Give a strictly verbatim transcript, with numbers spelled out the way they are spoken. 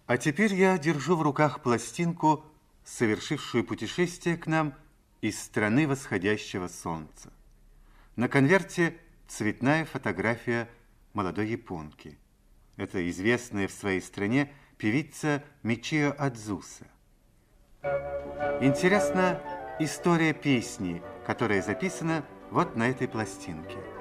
А теперь я держу в руках пластинку, совершившую путешествие к нам из страны восходящего солнца. На конверте цветная фотография молодой японки. Это известная в своей стране певица Мичио Адзуса. Интересна история песни, которая записана вот на этой пластинке.